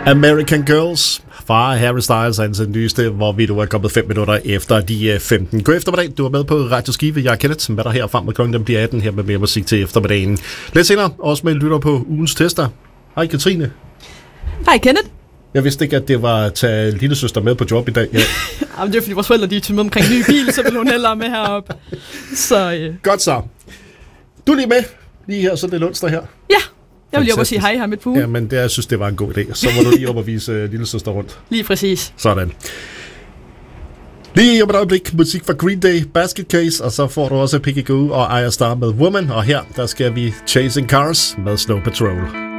American Girls fra Harry Styles, hans nyeste, hvor vi nu er kommet 5 minutter efter de 15. God eftermiddag, du er med på Radio Skive. Jeg er Kenneth, hvad der her frem med klokken den bliver 18 her med mere musik til eftermiddagen. Lidt senere også med en lytter på ugens tester. Hej Katrine. Hej Kenneth. Jeg vidste ikke, at det var at tage lillesøster med på job i dag. Ja. Jamen, det er fordi vores forældre de er med omkring en ny bil, så vil hun hellere med heroppe. Så, Godt så. Du er lige med, lige her, så det er onsdag her. Ja, jeg vil lige op og sige hej her midt på ugen. Ja, men jeg synes, det var en god idé. Så må du lige op og vise lillesøster rundt. Lige præcis. Sådan. Lige om et øjeblik musik fra Green Day, Basket Case, og så får du også Piggy Goo og Aya Star med Woman. Og her, der skal vi Chasing Cars med Snow Patrol.